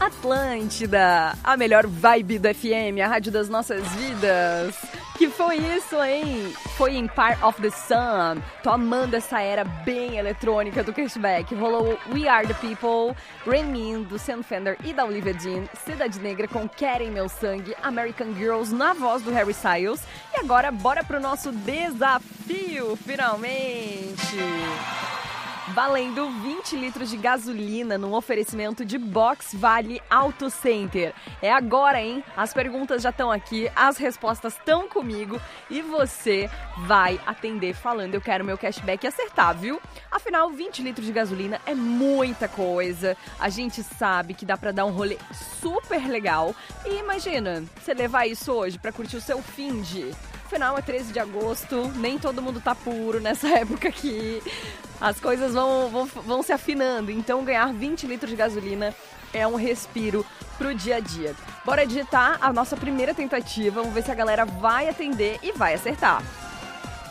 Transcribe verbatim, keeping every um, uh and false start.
Atlântida, a melhor vibe do F M, a rádio das nossas vidas. Que foi isso, hein? Foi em Part of the Sun. Tô amando essa era bem eletrônica do cashback. Rolou We Are The People, Rain Man, do Sam Fender e da Olivia Dean, Cidade Negra com Querem Meu Sangue, American Girls na voz do Harry Styles. E agora, bora pro nosso desafio, finalmente! Valendo vinte litros de gasolina num oferecimento de Box Vale Auto Center. É agora, hein? As perguntas já estão aqui, as respostas estão comigo e você vai atender falando eu quero meu cashback e acertar, viu? Afinal, vinte litros de gasolina é muita coisa. A gente sabe que dá pra dar um rolê super legal. E imagina, você levar isso hoje pra curtir o seu fim de... Afinal, é treze de agosto, nem todo mundo tá puro nessa época aqui. As coisas vão, vão, vão se afinando, então ganhar vinte litros de gasolina é um respiro pro dia a dia. Bora digitar a nossa primeira tentativa, vamos ver se a galera vai atender e vai acertar.